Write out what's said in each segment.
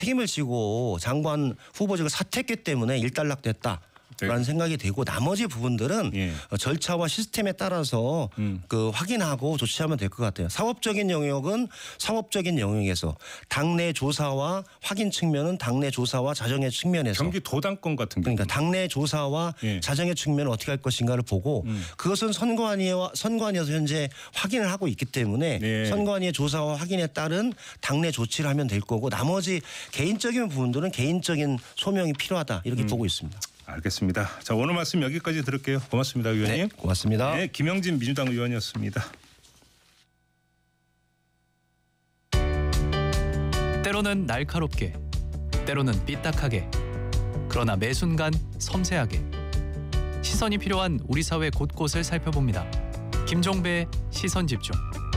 책임을 지고 장관 후보직을 사퇴했기 때문에 일단락됐다. 라는 생각이 되고 나머지 부분들은 절차와 시스템에 따라서 확인하고 조치하면 될 것 같아요. 사법적인 영역은 사법적인 영역에서 당내 조사와 확인 측면은 당내 조사와 자정의 측면에서 경기도당권 같은 경우 그러니까 당내 조사와 자정의 측면을 어떻게 할 것인가를 보고 그것은 선관위에서 현재 확인을 하고 있기 때문에 선관위의 조사와 확인에 따른 당내 조치를 하면 될 거고 나머지 개인적인 부분들은 개인적인 소명이 필요하다 이렇게 보고 있습니다. 알겠습니다. 자, 오늘 말씀 여기까지 들을게요. 고맙습니다, 의원님. 네, 고맙습니다. 네, 김영진 민주당 의원이었습니다. 때로는 날카롭게, 때로는 삐딱하게, 그러나 매 순간 섬세하게 시선이 필요한 우리 사회 곳곳을 살펴봅니다. 김종배의 시선집중.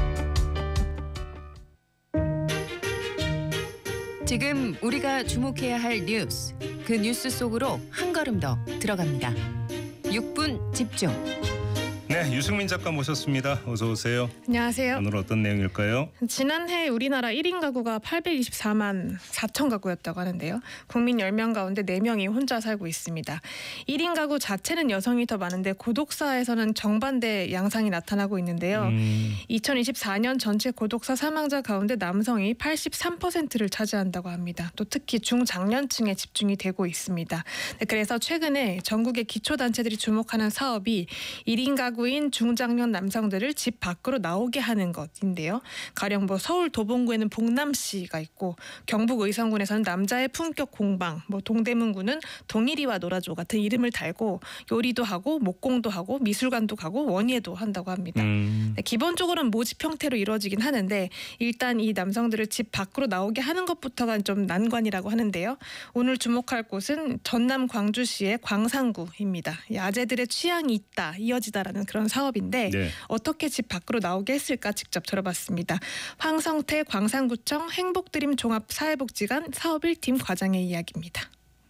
지금 우리가 주목해야 할 뉴스, 그 뉴스 속으로 한 걸음 더 들어갑니다. 6분 집중. 네, 유승민 작가 모셨습니다. 어서 오세요. 안녕하세요. 오늘 어떤 내용일까요? 지난해 우리나라 1인 가구가 824만 4천 가구였다고 하는데요. 국민 10명 가운데 4명이 혼자 살고 있습니다. 1인 가구 자체는 여성이 더 많은데 고독사에서는 정반대 양상이 나타나고 있는데요. 2024년 전체 고독사 사망자 가운데 남성이 83%를 차지한다고 합니다. 또 특히 중장년층에 집중이 되고 있습니다. 그래서 최근에 전국의 기초단체들이 주목하는 사업이 1인 가구인 중장년 남성들을 집 밖으로 나오게 하는 것인데요. 가령 서울 도봉구에는 봉남시가 있고 경북 의성군에서는 남자의 품격 공방, 동대문구는 동일이와 놀아줘 같은 이름을 달고 요리도 하고 목공도 하고 미술관도 가고 원예도 한다고 합니다. 기본적으로는 모집 형태로 이루어지긴 하는데 일단 이 남성들을 집 밖으로 나오게 하는 것부터가 좀 난관이라고 하는데요. 오늘 주목할 곳은 전남 광주시의 광산구입니다. 아재들의 취향이 있다, 이어지다라는 그런 사업인데 어떻게 집 밖으로 나오게 했을까 직접 들어봤습니다. 황성태 광산구청 행복드림 종합사회복지관 사업 1팀 과장의 이야기입니다.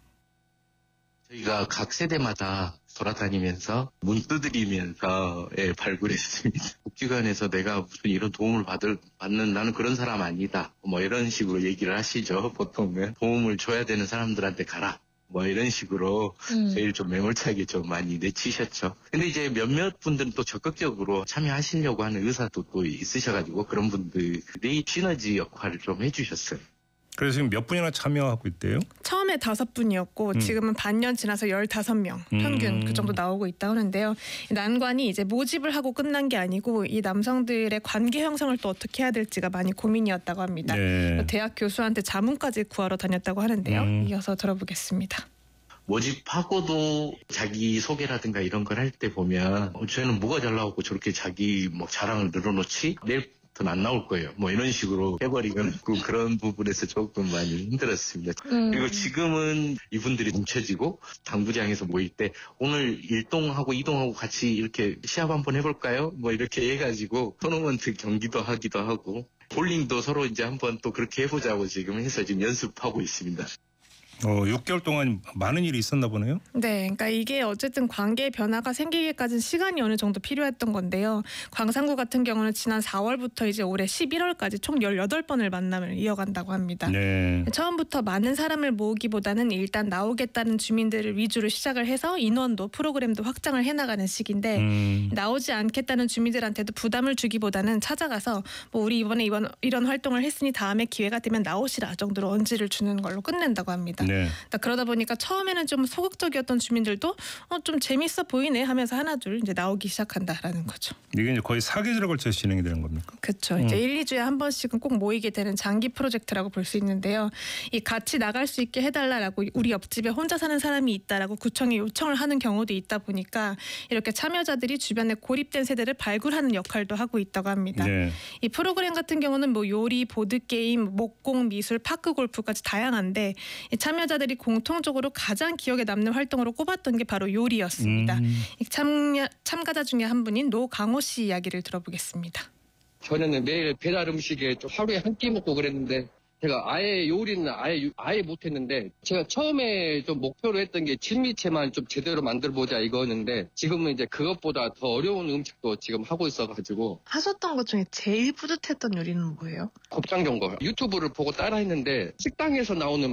저희가 각 세대마다 돌아다니면서 문 두드리면서 발굴했습니다. 복지관에서 내가 무슨 이런 도움을 받는 나는 그런 사람 아니다. 이런 식으로 얘기를 하시죠. 보통은 도움을 줘야 되는 사람들한테 가라. 이런 식으로 저희를 좀 매몰차게 좀 많이 내치셨죠. 근데 이제 몇몇 분들은 또 적극적으로 참여하시려고 하는 의사도 또 있으셔가지고 그런 분들이 시너지 역할을 좀 해주셨어요. 그래서 지금 몇 분이나 참여하고 있대요? 처음에 5분이었고 지금은 반년 지나서 15명 평균 그 정도 나오고 있다고 하는데요. 난관이 이제 모집을 하고 끝난 게 아니고 이 남성들의 관계 형성을 또 어떻게 해야 될지가 많이 고민이었다고 합니다. 대학 교수한테 자문까지 구하러 다녔다고 하는데요. 이어서 들어보겠습니다. 모집하고도 자기 소개라든가 이런 걸 할 때 보면 쟤는 뭐가 잘 나오고 저렇게 자기 자랑을 늘어놓지? 내일부터는 안 나올 거예요. 이런 식으로 해버리면 그런 부분에서 조금 많이 힘들었습니다. 그리고 지금은 이분들이 뭉쳐지고 당구장에서 모일 때 오늘 일동하고 이동하고 같이 이렇게 시합 한번 해볼까요? 이렇게 해가지고 토너먼트 경기도 하기도 하고 볼링도 서로 이제 한번 또 그렇게 해보자고 지금 해서 지금 연습하고 있습니다. 6개월 동안 많은 일이 있었나 보네요. 네, 그러니까 이게 어쨌든 관계 변화가 생기기까지는 시간이 어느 정도 필요했던 건데요. 광산구 같은 경우는 지난 4월부터 이제 올해 11월까지 총 18번을 만남을 이어간다고 합니다. 처음부터 많은 사람을 모으기보다는 일단 나오겠다는 주민들을 위주로 시작을 해서 인원도 프로그램도 확장을 해나가는 시기인데 나오지 않겠다는 주민들한테도 부담을 주기보다는 찾아가서 우리 이번에 이런 활동을 했으니 다음에 기회가 되면 나오시라 정도로 언지를 주는 걸로 끝낸다고 합니다. 그러다 보니까 처음에는 좀 소극적이었던 주민들도 좀 재밌어 보이네 하면서 하나둘 이제 나오기 시작한다라는 거죠. 이게 이제 거의 사계절에 걸쳐서 진행이 되는 겁니까? 그렇죠. 이제 1, 2주에 한 번씩은 꼭 모이게 되는 장기 프로젝트라고 볼 수 있는데요. 이 같이 나갈 수 있게 해달라고 우리 옆집에 혼자 사는 사람이 있다라고 구청에 요청을 하는 경우도 있다 보니까 이렇게 참여자들이 주변에 고립된 세대를 발굴하는 역할도 하고 있다고 합니다. 이 프로그램 같은 경우는 요리, 보드게임, 목공, 미술, 파크골프까지 다양한데 참여자들이 공통적으로 가장 기억에 남는 활동으로 꼽았던 게 바로 요리였습니다. 참가자 중에 한 분인 노강호 씨 이야기를 들어보겠습니다. 저는 매일 배달 음식에 좀 하루에 한 끼 먹고 그랬는데 제가 아예 요리는 아예 못했는데 제가 처음에 좀 목표로 했던 게 진미채만 좀 제대로 만들어보자 이거였는데 지금은 이제 그것보다 더 어려운 음식도 지금 하고 있어가지고. 하셨던 것 중에 제일 뿌듯했던 요리는 뭐예요? 곱창 전골 유튜브를 보고 따라했는데 식당에서 나오는